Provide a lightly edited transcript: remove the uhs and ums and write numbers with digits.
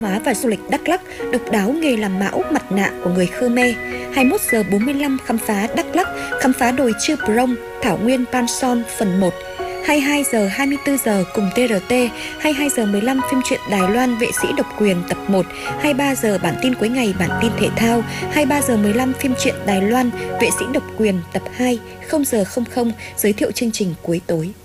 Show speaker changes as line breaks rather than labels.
Hóa và du lịch Đắk Lắk, độc đáo nghề làm mão mặt nạ của người Khmer. 21 giờ 45 khám phá Đắk Lắk, khám phá đồi Chư Prong, thảo nguyên Pan Son phần 1. 22 giờ 24 giờ cùng TRT, 22 giờ 15 phim truyện Đài Loan vệ sĩ độc quyền tập 1, 23 giờ bản tin cuối ngày bản tin thể thao, 23 giờ 15 phim truyện Đài Loan vệ sĩ độc quyền tập 2, 0 giờ 00 giới thiệu chương trình cuối tối.